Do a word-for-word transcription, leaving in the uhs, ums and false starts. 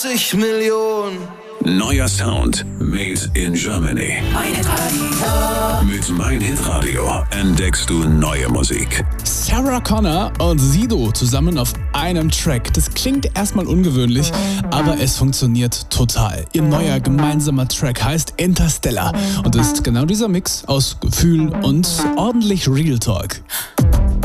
zig Millionen. Neuer Sound made in Germany. Mein Hitradio. Mit Mein Hitradio entdeckst du neue Musik. Sarah Connor und Sido zusammen auf einem Track. Das klingt erstmal ungewöhnlich, aber es funktioniert total. Ihr neuer gemeinsamer Track heißt Interstellar und ist genau dieser Mix aus Gefühl und ordentlich Real Talk.